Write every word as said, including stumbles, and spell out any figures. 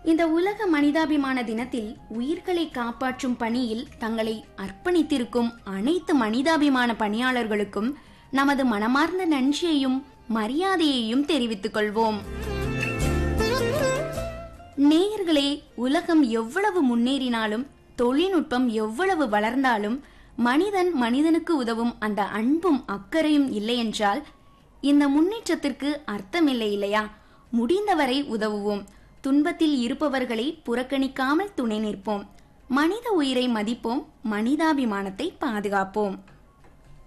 இந்த உலக மனிதாபிமான தினத்தில் உயிர்களை காப்பாற்றும் பணியில் தங்களை அர்ப்பணித்திருக்கும் அனைத்து மனிதாபிமான பணியாளர்களுக்கும் நமது மனமார்ந்த நன்றியையும் மரியாதையையும் தெரிவித்துக் கொள்வோம். நேயர்களே, உலகம் எவ்வளவு முன்னேறினாலும், தொழில்நுட்பம் எவ்வளவு வளர்ந்தாலும், மனிதன் மனிதனுக்கு உதவும் அந்த அன்பும் அக்கறையும் இல்லை என்றால் இந்த முன்னேற்றத்திற்கு அர்த்தமில்லை இல்லையா? முடிந்தவரை உதவுவோம். துன்பத்தில் இருப்பவர்களை புறக்கணிக்காமல் துணை நிற்போம். மனித உயிரை மதிப்போம். மனிதாபிமானத்தை பாதுகாப்போம்.